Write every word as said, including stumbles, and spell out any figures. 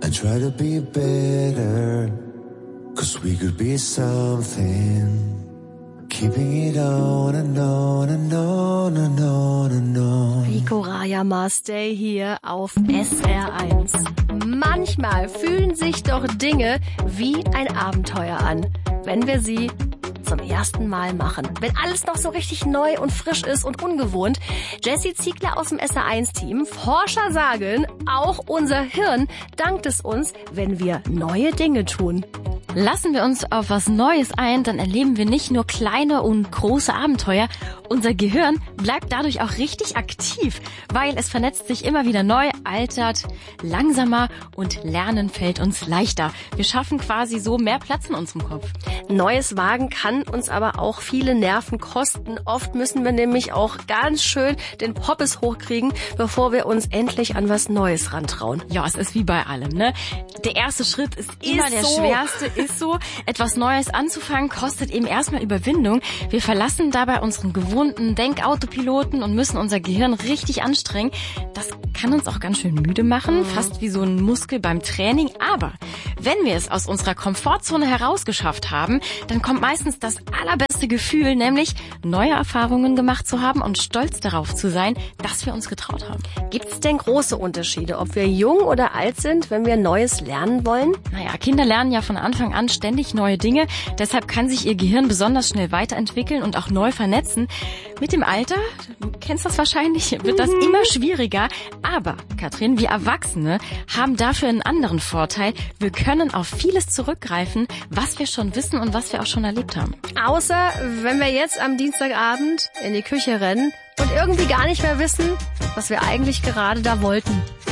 and try to be better, 'cause we could be something. Keeping it on and on and on and on and on. Rico Raya Stay hier auf S R eins. Manchmal fühlen sich doch Dinge wie ein Abenteuer an, wenn wir sie zum ersten Mal machen. Wenn alles noch so richtig neu und frisch ist und ungewohnt. Jessie Ziegler aus dem S R eins Team. Forscher sagen, auch unser Hirn dankt es uns, wenn wir neue Dinge tun. Lassen wir uns auf was Neues ein, dann erleben wir nicht nur kleine und große Abenteuer. Unser Gehirn bleibt dadurch auch richtig aktiv, weil es vernetzt sich immer wieder neu, altert langsamer und Lernen fällt uns leichter. Wir schaffen quasi so mehr Platz in unserem Kopf. Neues Wagen kann uns aber auch viele Nerven kosten. Oft müssen wir nämlich auch ganz schön den Poppes hochkriegen, bevor wir uns endlich an was Neues rantrauen. Ja, es ist wie bei allem, ne? Der erste Schritt ist immer Ist der so. schwerste, ist so. Etwas Neues anzufangen kostet eben erstmal Überwindung. Wir verlassen dabei unseren gewohnten Denkautopiloten und müssen unser Gehirn richtig anstrengen. Das kann uns auch ganz schön müde machen, fast wie so ein Muskel beim Training. Aber wenn wir es aus unserer Komfortzone herausgeschafft haben, dann kommt meistens das allerbeste Gefühl, nämlich neue Erfahrungen gemacht zu haben und stolz darauf zu sein, dass wir uns getraut haben. Gibt es denn große Unterschiede, ob wir jung oder alt sind, wenn wir Neues lernen wollen? Naja, Kinder lernen ja von Anfang an ständig neue Dinge. Deshalb kann sich ihr Gehirn besonders schnell weiterentwickeln und auch neu vernetzen. Mit dem Alter, du kennst das wahrscheinlich, wird das immer schwieriger. Aber, Katrin, wir Erwachsene haben dafür einen anderen Vorteil. Wir können auf vieles zurückgreifen, was wir schon wissen und was wir auch schon erlebt haben. Außer, wenn wir jetzt am Dienstagabend in die Küche rennen und irgendwie gar nicht mehr wissen, was wir eigentlich gerade da wollten.